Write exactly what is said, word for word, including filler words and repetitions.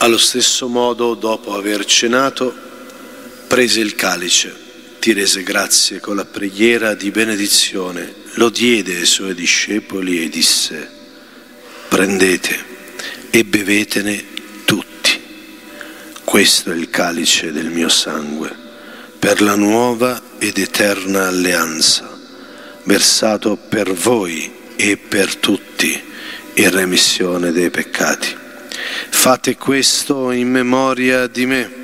Allo stesso modo, dopo aver cenato, prese il calice, ti rese grazie con la preghiera di benedizione, lo diede ai suoi discepoli e disse: prendete e bevetene tutti. Questo è il calice del mio sangue, per la nuova ed eterna alleanza, versato per voi e per tutti in remissione dei peccati. Fate questo in memoria di me.